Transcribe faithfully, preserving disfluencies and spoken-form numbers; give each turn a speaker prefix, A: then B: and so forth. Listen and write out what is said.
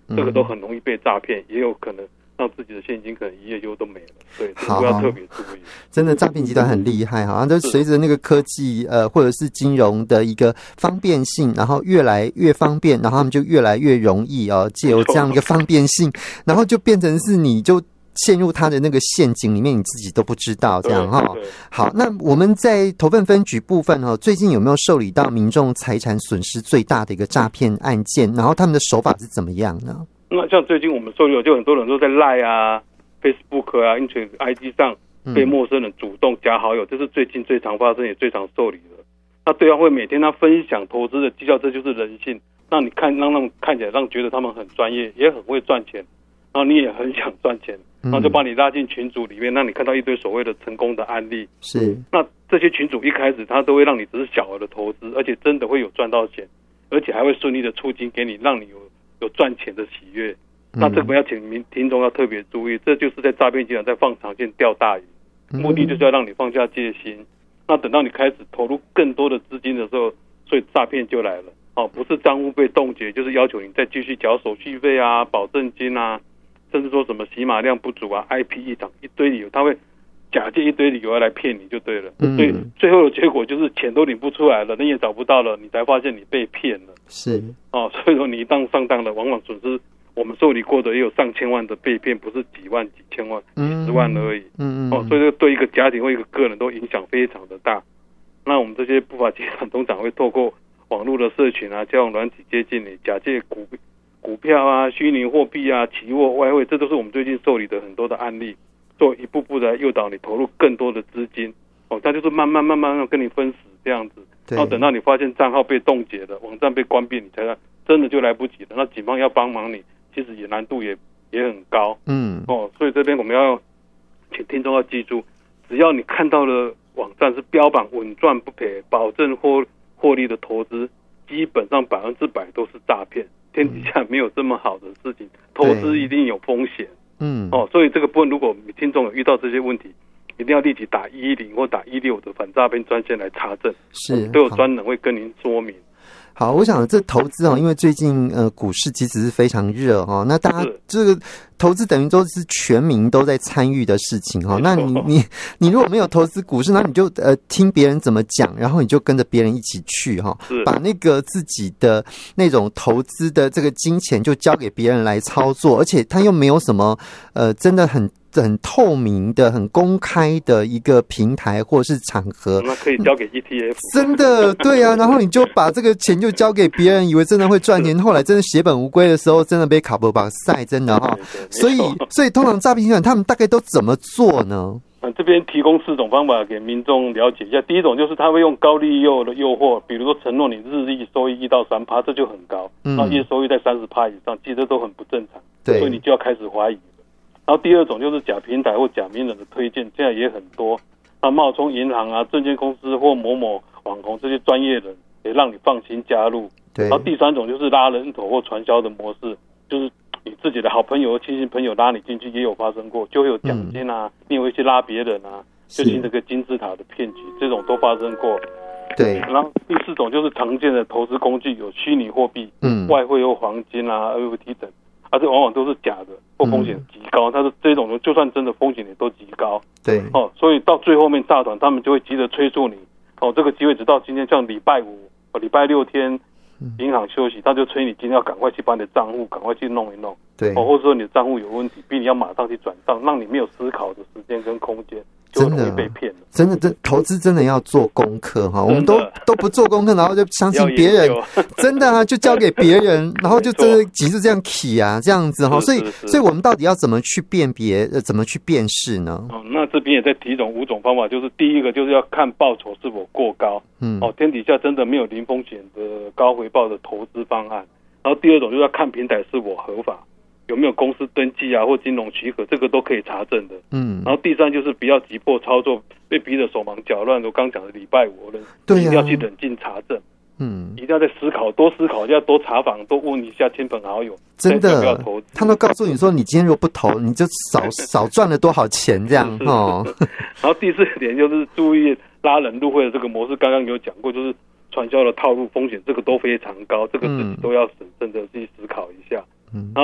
A: 这个都很容易被诈骗，也有可能让自己的现金可能一夜就都没了。对，
B: 好，
A: 都要特别注意。
B: 真的诈骗集团很厉害，好像就随着那个科技呃或者是金融的一个方便性，然后越来越方便，然后他们就越来越容易哦，借由这样一个方便性，然后就变成是你就陷入他的那个陷阱里面，你自己都不知道这样哈。好，那我们在头份分局部分哦，最近有没有受理到民众财产损失最大的一个诈骗案件？然后他们的手法是怎么样呢？
A: 那像最近我们受理，就很多人都在 Line 啊、Facebook 啊、I G 上被陌生人主动加好友，这是最近最常发生也最常受理的。那对方会每天他分享投资的绩效，这就是人性，让你看，让他们看起来，让觉得他们很专业，也很会赚钱，然后你也很想赚钱，然后就把你拉进群组里面，让你看到一堆所谓的成功的案例。
B: 是，那
A: 这些群组一开始他都会让你只是小额的投资，而且真的会有赚到钱，而且还会顺利的出金给你，让你有有赚钱的喜悦。那这个要请民听众要特别注意，这就是在诈骗集团在放长线钓大鱼，目的就是要让你放下戒心。那等到你开始投入更多的资金的时候，所以诈骗就来了。哦，不是账户被冻结，就是要求你再继续缴手续费啊、保证金啊，甚至说什么洗码量不足啊、I P 异常一堆理由，他会假借一堆理由要来骗你就对了。嗯、所以最后的结果就是钱都领不出来了，你也找不到了，你才发现你被骗了。
B: 是
A: 哦，所以说你一旦上当了，往往损失我们受理过的也有上千万的被骗，不是几万、几千万、几十万而已。嗯嗯。哦，所以这对一个家庭或一个个人都影响非常的大。那我们这些不法集团通常会透过网络的社群啊、交友软体接近你，假借股股票啊、虚拟货币啊、期货、外汇，这都是我们最近受理的很多的案例，做一步步的诱导你投入更多的资金。哦，他就是慢慢慢慢要跟你分食这样子，然后等到你发现账号被冻结了，网站被关闭，你才真的就来不及了。那警方要帮忙你，其实也难度也也很高。嗯，哦，所以这边我们要请听众要记住，只要你看到了网站是标榜稳赚不赔、保证获获利的投资，基本上百分之百都是诈骗。天底下没有这么好的事情，投资一定有风险。嗯，哦，所以这个部分，如果听众有遇到这些问题，一定要立即打一一零或打一六的反诈骗专线来查证，是都有专人会跟您说明。
B: 好，我想这投资哦，因为最近呃股市其实是非常热哦，那大家这个投资等于都是全民都在参与的事情哈、哦。那你你你如果没有投资股市，那你就呃听别人怎么讲，然后你就跟着别人一起去哈、哦，把那个自己的那种投资的这个金钱就交给别人来操作，而且他又没有什么呃真的很。很透明的、很公开的一个平台或者是场合，
A: 那可以交给 E T F，
B: 真的对啊。然后你就把这个钱就交给别人，以为真的会赚钱，后来真的血本无归的时候，真的被卡波绑晒，真的哈。所以，所以通常诈骗集团他们大概都怎么做呢？
A: 这边提供四种方法给民众了解一下。第一种就是他会用高利诱的诱惑，比如说承诺你日利收益一到三趴，这就很高，嗯，然后月收益在三十趴以上，其实这都很不正常，对，所以你就要开始怀疑。然后第二种就是假平台或假名人的推荐，现在也很多。那冒充银行啊、证券公司或某某网红这些专业人，也让你放心加入。对。然后第三种就是拉人头或传销的模式，就是你自己的好朋友、亲戚朋友拉你进去，也有发生过，就会有奖金啊，嗯、你也会去拉别人啊，就形成个金字塔的骗局，这种都发生过。
B: 对。
A: 然后第四种就是常见的投资工具，有虚拟货币、嗯、外汇或黄金啊、N F T 等。啊，这往往都是假的，或风险极高。它是这种，就算真的风险也都极高。
B: 对，
A: 哦，所以到最后面诈团他们就会急着催促你，哦，这个机会直到今天，像礼拜五、礼拜六天，银行休息，他就催你今天要赶快去把你的账户赶快去弄一弄。对，哦，或者说你的账户有问题，逼你要马上去转账，让你没有思考的时间跟空间。就容易被骗了，
B: 真的，真投资真的要做功课哈。我们都都不做功课，然后就相信别人，真的啊，就交给别人，然后就真的急着这样起啊，这样子哈。所以，所以我们到底要怎么去辨别，呃，怎么去辨识呢？
A: 哦，那这边也在提供五种方法，就是第一个就是要看报酬是否过高，嗯，哦，天底下真的没有零风险的高回报的投资方案。然后第二种就是要看平台是否合法。有没有公司登记啊，或金融许可，这个都可以查证的。嗯，然后第三就是不要急迫操作，被逼得手忙脚乱。我刚讲的礼拜五了，对、啊，一定要去冷静查证。嗯，一定要再思考，多思考一下，多查访，多问一下亲朋好友。
B: 真的，不要投资。他都告诉你说，你今天如果不投，你就少少赚了多少钱这样哦。
A: 然后第四点就是注意拉人入会的这个模式，刚刚有讲过，就是传销的套路风险，这个都非常高，这个自己都要审慎的去思考一下。嗯。